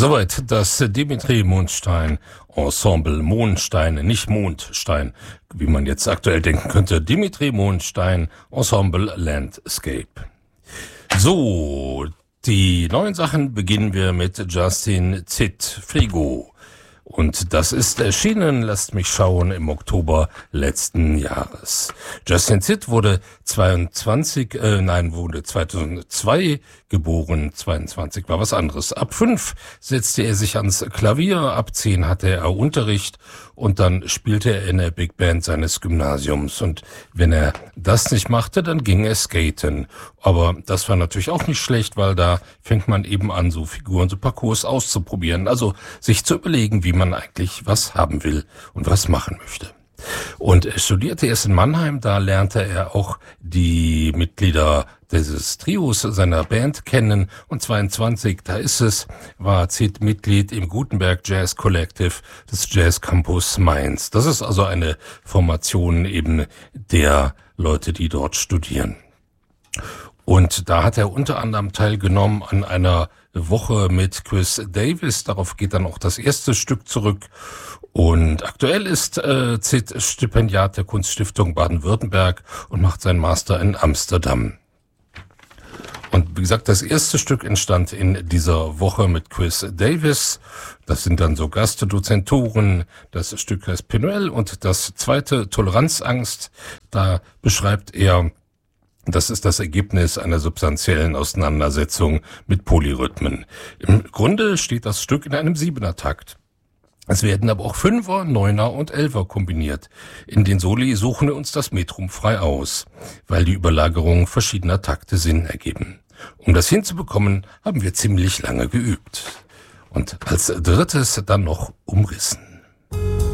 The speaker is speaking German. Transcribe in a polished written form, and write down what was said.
Soweit das Dimitri Mondstein Ensemble Mondstein, nicht Mondstein, wie man jetzt aktuell denken könnte. Dimitri Mondstein Ensemble Landscape. So, die neuen Sachen beginnen wir mit Justin Zitt, Frigo. Und das ist erschienen, lasst mich schauen, im Oktober letzten Jahres. Justin Zitt wurde 2002 geboren. 22 war was anderes. Ab 5 setzte er sich ans Klavier, ab 10 hatte er Unterricht und dann spielte er in der Big Band seines Gymnasiums. Und wenn er das nicht machte, dann ging er skaten. Aber das war natürlich auch nicht schlecht, weil da fängt man eben an, so Figuren, so Parcours auszuprobieren. Also sich zu überlegen, wie man eigentlich was haben will und was machen möchte. Und er studierte erst in Mannheim, da lernte er auch die Mitglieder dieses Trios seiner Band kennen. Und 22, da ist es, war Zitt Mitglied im Gutenberg Jazz Collective des Jazz Campus Mainz. Das ist also eine Formation eben der Leute, die dort studieren. Und da hat er unter anderem teilgenommen an einer Woche mit Chris Davis. Darauf geht dann auch das erste Stück zurück. Und aktuell ist Zitt Stipendiat der Kunststiftung Baden-Württemberg und macht seinen Master in Amsterdam. Und wie gesagt, das erste Stück entstand in dieser Woche mit Chris Davis. Das sind dann so Gastdozenturen. Das Stück heißt Penuel und das zweite Toleranzangst. Da beschreibt er, das ist das Ergebnis einer substanziellen Auseinandersetzung mit Polyrhythmen. Im Grunde steht das Stück in einem 7er-Takt. Es werden aber auch 5er, 9er und 11er kombiniert. In den Soli suchen wir uns das Metrum frei aus, weil die Überlagerungen verschiedener Takte Sinn ergeben. Um das hinzubekommen, haben wir ziemlich lange geübt. Und als drittes dann noch Umrissen.